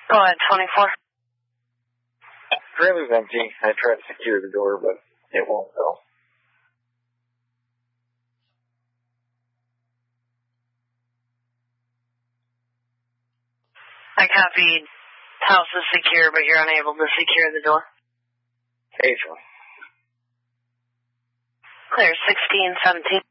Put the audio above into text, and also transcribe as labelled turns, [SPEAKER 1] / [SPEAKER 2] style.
[SPEAKER 1] Go ahead, 24.
[SPEAKER 2] Trailer's empty. I tried to secure the door, but it won't go.
[SPEAKER 1] I copied. House is secure, but you're unable to secure the door.
[SPEAKER 2] Occasionally.
[SPEAKER 1] Clear, 16, 17.